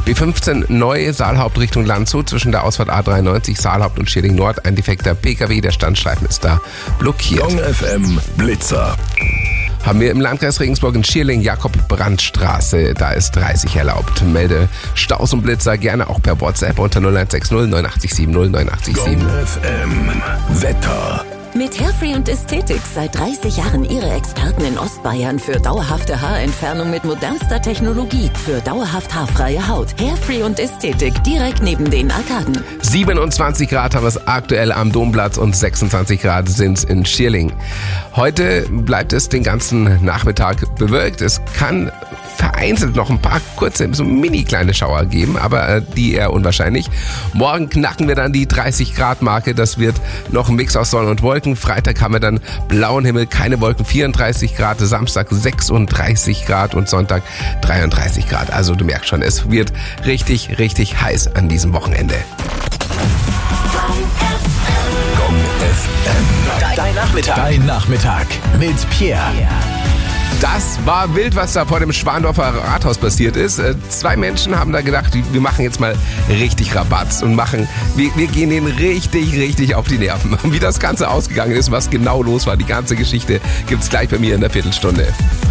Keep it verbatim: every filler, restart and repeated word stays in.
B fünfzehn neu, Saalhaupt Richtung Landshut, zwischen der Ausfahrt A dreiundneunzig, Saalhaupt und Schierling Nord. Ein defekter P K W, der Standstreifen ist da blockiert. Gong F M Blitzer. Haben wir im Landkreis Regensburg in Schierling, Jakob-Brandt-Straße, da ist dreißig erlaubt. Melde Staus und Blitzer gerne auch per WhatsApp unter null eins sechs null neun acht sieben null neun acht sieben. Gong F M Wetter. Mit Hairfree und Ästhetik seit dreißig Jahren Ihre Experten in Ostbayern für dauerhafte Haarentfernung mit modernster Technologie für dauerhaft haarfreie Haut. Hairfree und Ästhetik direkt neben den Arkaden. siebenundzwanzig Grad haben wir es aktuell am Domplatz und sechsundzwanzig Grad sind es in Schierling. Heute bleibt es den ganzen Nachmittag bewölkt. Es kann vereinzelt noch ein paar kurze, so mini kleine Schauer geben, aber äh, die eher unwahrscheinlich. Morgen knacken wir dann die dreißig Grad Marke. Das wird noch ein Mix aus Sonne und Wolken. Freitag haben wir dann blauen Himmel, keine Wolken, vierunddreißig Grad. Samstag sechsunddreißig Grad und Sonntag dreiunddreißig Grad. Also du merkst schon, es wird richtig, richtig heiß an diesem Wochenende. Gong F M. Dein Nachmittag. Dein Nachmittag mit Pierre. Das war wild, was da vor dem Schwandorfer Rathaus passiert ist. Äh, zwei Menschen haben da gedacht, wir machen jetzt mal richtig Rabatz und machen, wir, wir gehen denen richtig, richtig auf die Nerven. Und wie das Ganze ausgegangen ist, was genau los war, die ganze Geschichte gibt's gleich bei mir in der Viertelstunde.